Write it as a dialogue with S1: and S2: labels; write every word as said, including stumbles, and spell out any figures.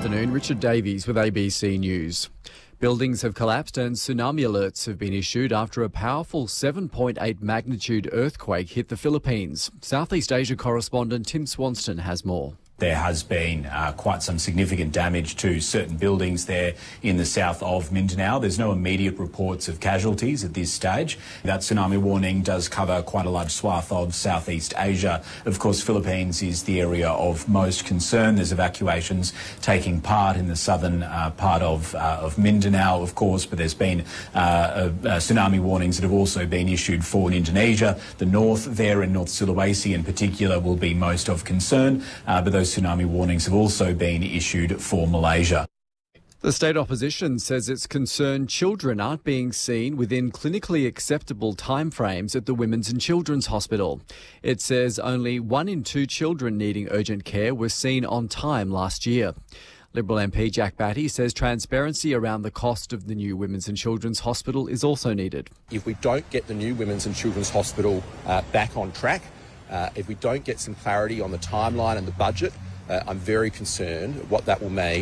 S1: afternoon. Richard Davies with A B C News. Buildings have collapsed and tsunami alerts have been issued after a powerful seven point eight magnitude earthquake hit the Philippines. Southeast Asia correspondent Tim Swanston has more.
S2: There has been uh, quite some significant damage to certain buildings there in the south of Mindanao. There's no immediate reports of casualties at this stage. That tsunami warning does cover quite a large swath of Southeast Asia. Of course, Philippines is the area of most concern. There's evacuations taking part in the southern uh, part of, uh, of Mindanao, of course, but there's been uh, uh, tsunami warnings that have also been issued for Indonesia. The north there in North Sulawesi in particular will be most of concern, uh, but those tsunami warnings have also been issued for Malaysia.
S1: The state opposition says it's concerned children aren't being seen within clinically acceptable timeframes at the Women's and Children's Hospital. It says only one in two children needing urgent care were seen on time last year. Liberal M P Jack Batty says transparency around the cost of the new Women's and Children's Hospital is also needed.
S3: If we don't get the new Women's and Children's Hospital uh, back on track, Uh, if we don't get some clarity on the timeline and the budget, uh, I'm very concerned what that will mean